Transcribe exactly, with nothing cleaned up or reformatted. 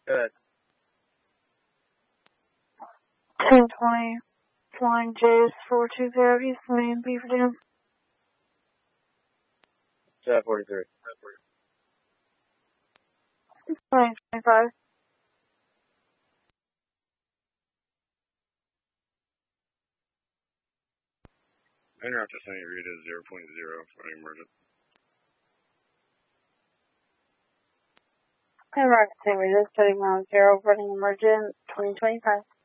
Go ahead. ten twenty, flying J's four two zero, East Main, Beaver Dam. seven forty-three. Flying twenty-five. Interrupt to Saint Rita zero point zero for emergent. Hey, Rock Saint Rita, setting ground zero, running emergent, twenty twenty-five.